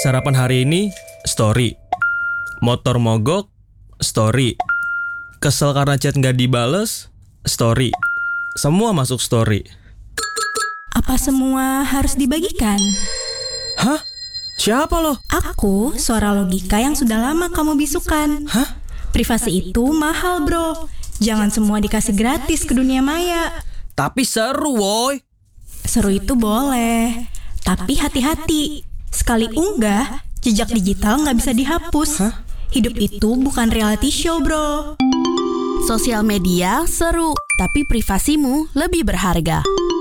Sarapan hari ini, story. Motor mogok, story. Kesel karena chat nggak dibales, story. Semua masuk story. Apa semua harus dibagikan? Hah? Siapa lo? Aku, suara logika yang sudah lama kamu bisukan. Hah? Privasi itu mahal, bro. Jangan semua dikasih gratis ke dunia maya. Tapi seru, woy. Seru itu boleh, tapi hati-hati. Sekali unggah, jejak digital nggak bisa dihapus. Hidup itu bukan reality show, bro. Sosial media seru, tapi privasimu lebih berharga.